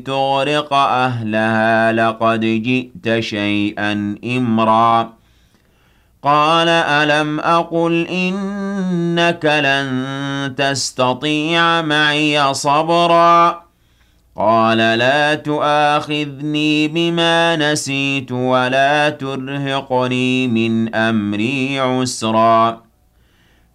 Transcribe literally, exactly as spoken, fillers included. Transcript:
تغرق أهلها لقد جئت شيئا إمرا قال ألم أقل إنك لن تستطيع معي صبرا قال لا تؤاخذني بما نسيت ولا ترهقني من أمري عسرا